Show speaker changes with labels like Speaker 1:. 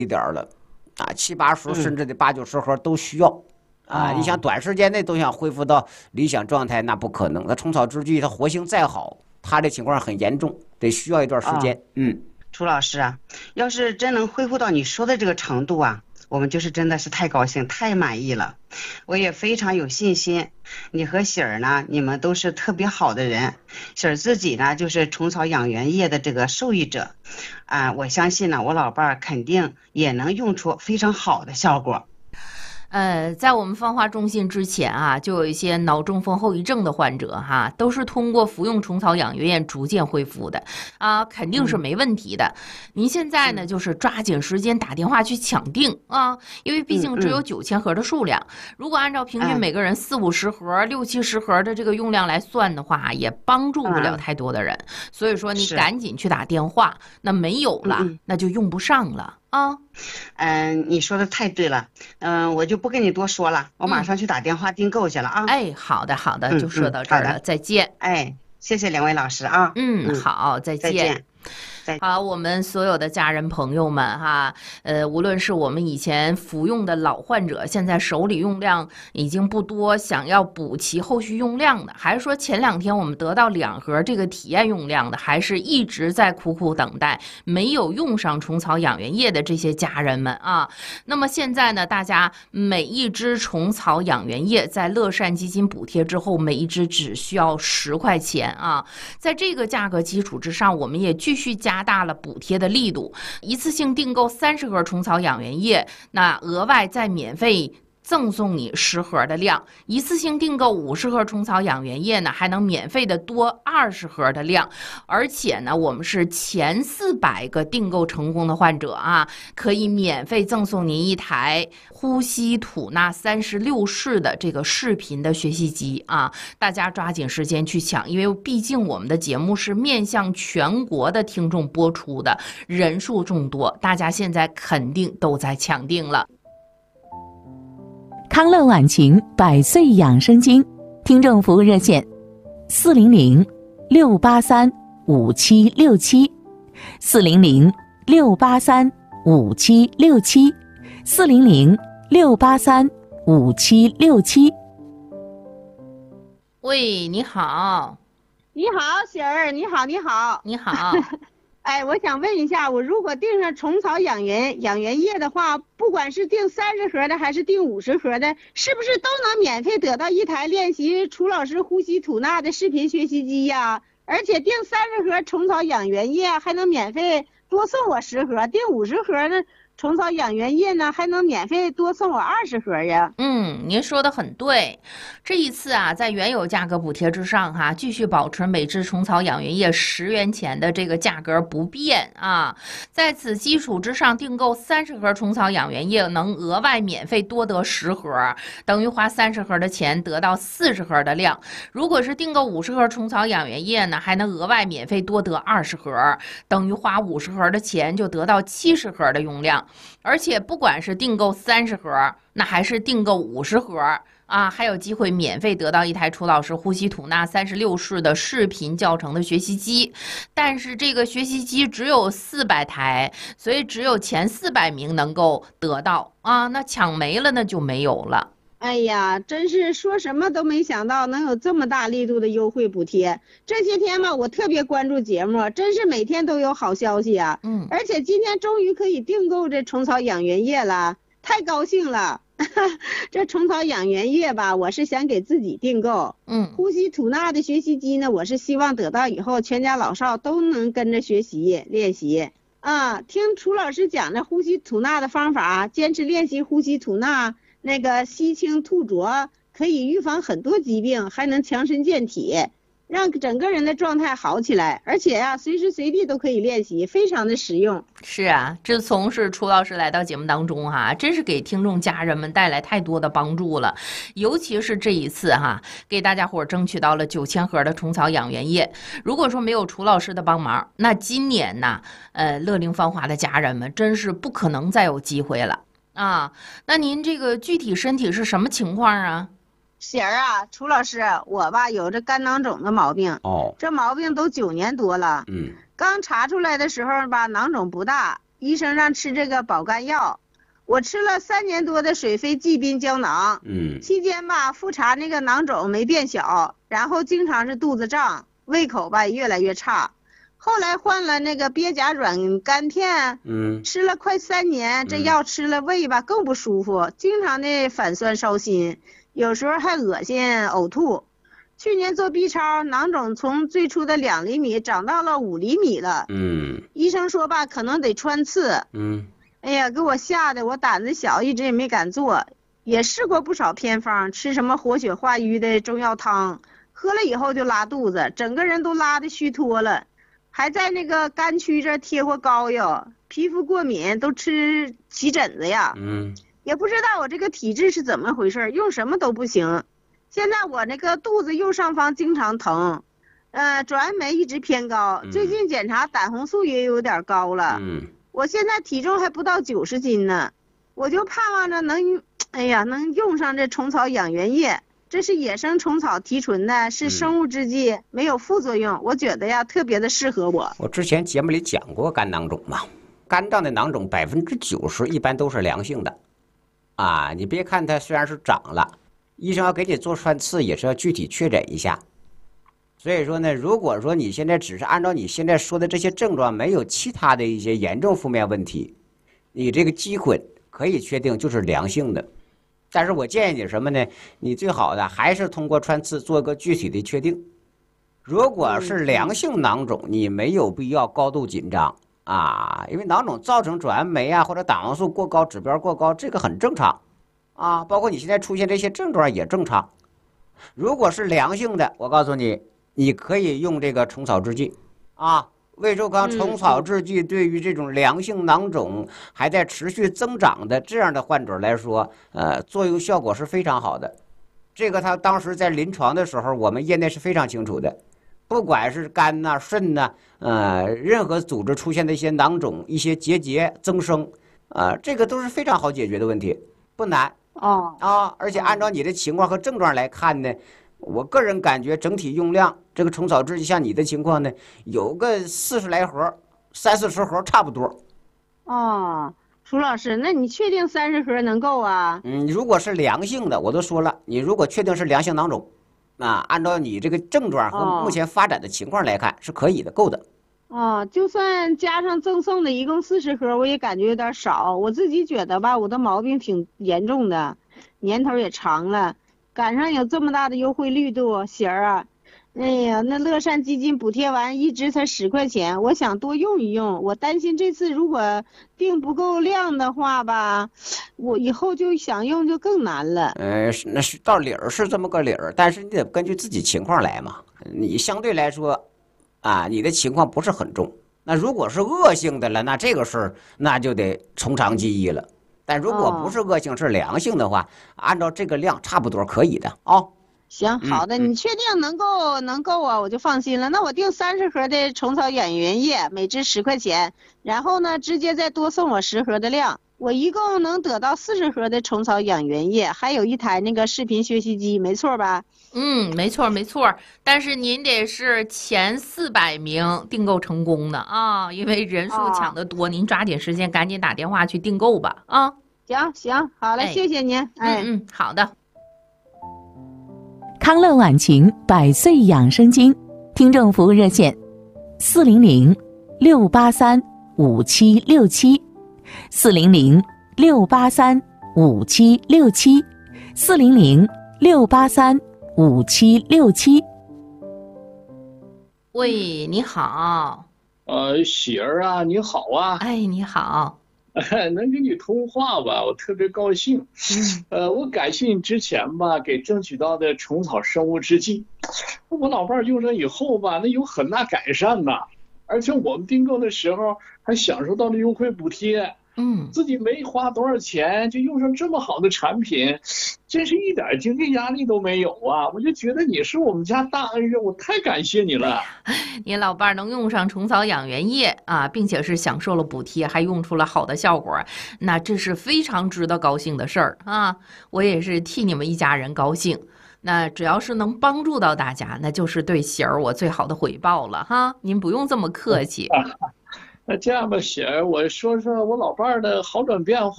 Speaker 1: 一点了，7、80甚至得80、90盒都需要。你想短时间内都想恢复到理想状态，那不可能。那虫草制剂它活性再好，它这情况很严重，得需要一段时间。
Speaker 2: 楚老师啊，要是真能恢复到你说的这个程度啊，我们就是真的是太高兴太满意了。我也非常有信心，你和喜儿呢，你们都是特别好的人。喜儿自己呢就是虫草养元液的这个受益者我相信呢我老伴儿肯定也能用出非常好的效果。
Speaker 3: 在我们芳华中心之前就有一些脑中风后遗症的患者都是通过服用虫草养元液逐渐恢复的肯定是没问题的。您现在呢，就是抓紧时间打电话去抢订因为毕竟只有9000盒的数量，如果按照平均每个人40-50盒、60-70盒的这个用量来算的话，也帮助不了太多的人。所以说你赶紧去打电话，那没有了，那就用不上了。
Speaker 2: 你说的太对了，我就不跟你多说了，我马上去打电话订购去了
Speaker 3: 好的好的，就说到这儿了，再见。
Speaker 2: 谢谢两位老师
Speaker 3: 好，再见。好，我们所有的家人朋友们无论是我们以前服用的老患者，现在手里用量已经不多，想要补齐后续用量的，还是说前2天我们得到2盒这个体验用量的，还是一直在苦苦等待没有用上虫草养元液的这些家人们那么现在呢，大家每一支虫草养元液在乐善基金补贴之后，每一支只需要10块钱在这个价格基础之上，我们也继续加大了补贴的力度，一次性订购30盒虫草养元液，那额外再免费赠送你10盒的量，一次性订购50盒虫草养元液呢，还能免费的多20盒的量，而且呢，我们是前400个订购成功的患者可以免费赠送您一台呼吸吐纳36式的这个视频的学习机大家抓紧时间去抢，因为毕竟我们的节目是面向全国的听众播出的，人数众多，大家现在肯定都在抢订了。
Speaker 4: 康乐晚晴100岁养生经听众服务热线400-683-5767，400-683-5767。
Speaker 3: 喂，你好。
Speaker 5: 你好，喜儿，你好，你好，
Speaker 3: 你好。
Speaker 5: 我想问一下，我如果订上虫草养元液的话，不管是订30盒的还是订50盒的，是不是都能免费得到一台练习楚老师呼吸吐纳的视频学习机呀？而且订30盒虫草养元液还能免费多送我10盒，订50盒的虫草养元液呢，还能免费多送我20盒呀。
Speaker 3: 您说的很对。这一次在原有价格补贴之上继续保持每支虫草养元液10元钱的这个价格不变在此基础之上，订购30盒虫草养元液能额外免费多得10盒，等于花30盒的钱得到40盒的量。如果是订购50盒虫草养元液呢，还能额外免费多得20盒，等于花50盒的钱就得到70盒的用量。而且不管是订购30盒，那还是订购50盒还有机会免费得到一台楚老师呼吸吐纳36式的视频教程的学习机。但是这个学习机只有400台，所以只有前400名能够得到那抢没了那就没有了。
Speaker 5: 哎呀，真是说什么都没想到能有这么大力度的优惠补贴。这些天吧，我特别关注节目，真是每天都有好消息而且今天终于可以订购这虫草养元液了，太高兴了。这虫草养元液吧，我是想给自己订购。呼吸吐纳的学习机呢，我是希望得到以后全家老少都能跟着学习练习听楚老师讲的呼吸吐纳的方法，坚持练习呼吸吐纳，那个吸清吐浊可以预防很多疾病，还能强身健体，让整个人的状态好起来，而且随时随地都可以练习，非常的实用。
Speaker 3: 是自从是楚老师来到节目当中真是给听众家人们带来太多的帮助了。尤其是这一次给大家伙争取到了9000盒的虫草养元液。如果说没有楚老师的帮忙，那今年乐龄芳华的家人们真是不可能再有机会了那您这个具体身体是什么情况
Speaker 5: 喜儿楚老师，我吧有这肝囊肿的毛病这毛病都9年多了刚查出来的时候吧，囊肿不大， 医生让吃这个保肝药，我吃了3年多的水飞济滨胶囊，期间吧复查那个囊肿没变小，然后经常是肚子胀，胃口吧也越来越差。后来换了那个鳖甲软肝片，吃了快3年，这药吃了胃吧更不舒服，经常的反酸烧心，有时候还恶心呕吐。去年做 B 超，囊肿从最初的2厘米长到了5厘米了。医生说吧，可能得穿刺。哎呀，给我吓得我胆子小，一直也没敢做。也试过不少偏方，吃什么活血化瘀的中药汤，喝了以后就拉肚子，整个人都拉得虚脱了，还在那个肝区这贴过膏药，皮肤过敏都吃起疹子呀。也不知道我这个体质是怎么回事，用什么都不行。现在我那个肚子右上方经常疼，转氨酶一直偏高，最近检查胆红素也有点高了。我现在体重还不到90斤呢，我就盼望着能用上这虫草养元液，这是野生虫草提纯的，是生物制剂，没有副作用，我觉得呀特别的适合我。
Speaker 1: 我之前节目里讲过肝囊肿嘛，肝脏的囊肿90%一般都是良性的，你别看它虽然是长了，医生要给你做穿刺也是要具体确诊一下。所以说呢，如果说你现在只是按照你现在说的这些症状，没有其他的一些严重负面问题，你这个肌混可以确定就是良性的。但是我建议你什么呢？你最好的还是通过穿刺做个具体的确定。如果是良性囊肿，你没有必要高度紧张因为囊肿造成转氨酶或者胆黄素过高，指标过高，这个很正常包括你现在出现这些症状也正常。如果是良性的，我告诉你，你可以用这个虫草制剂胃周康虫草制剂对于这种良性囊肿还在持续增长的这样的患者来说，作用效果是非常好的。这个他当时在临床的时候，我们业内是非常清楚的。不管是肝肾任何组织出现的一些囊肿、一些结节增生，这个都是非常好解决的问题，不难而且按照你的情况和症状来看呢，我个人感觉整体用量，这个虫草制剂像你的情况呢，有个40来盒，30-40盒差不多。
Speaker 5: 楚老师，那你确定30盒能够啊？
Speaker 1: 如果是良性的，我都说了，你如果确定是良性囊肿，按照你这个症状和目前发展的情况来看，是可以的，够的。
Speaker 5: 就算加上赠送的一共40盒，我也感觉有点少。我自己觉得吧，我的毛病挺严重的，年头也长了，赶上有这么大的优惠力度，喜儿哎呀，那乐善基金补贴完一支才10块钱，我想多用一用。我担心这次如果订不够量的话吧，我以后就想用就更难了。
Speaker 1: 那是到理儿是这么个理儿，但是你得根据自己情况来嘛。你相对来说你的情况不是很重，那如果是恶性的了，那这个事儿那就得从长计议了。但如果不是恶性，是良性的话，按照这个量差不多可以的
Speaker 5: 行，好的，你确定能够我就放心了。那我订30盒的虫草养元液，每支10块钱，然后呢，直接再多送我10盒的量，我一共能得到40盒的虫草养元液，还有一台那个视频学习机，没错吧？
Speaker 3: 没错。但是您得是前400名订购成功的因为人数抢得多，您抓紧时间赶紧打电话去订购吧
Speaker 5: 行，好嘞，谢谢您。
Speaker 3: 好的。
Speaker 4: 康乐晚晴100岁养生经听众服务热线400-683-5767 400-683-5767 400-683-5767。
Speaker 3: 喂，你好。
Speaker 6: 喜儿啊，你好啊。
Speaker 3: 你好。
Speaker 6: 能跟你通话吧，我特别高兴。我感谢你之前吧给争取到的虫草生物制剂，我老伴用上以后吧，那有很大改善呐，而且我们订购的时候还享受到了优惠补贴。自己没花多少钱就用上这么好的产品，真是一点经济压力都没有啊！我就觉得你是我们家大恩人，我太感谢你了。
Speaker 3: 您老伴能用上虫草养元液并且是享受了补贴，还用出了好的效果，那这是非常值得高兴的事儿我也是替你们一家人高兴。那只要是能帮助到大家，那就是对喜儿我最好的回报了您不用这么客气。
Speaker 6: 那这样吧，喜儿，我说说我老伴儿的好转变化。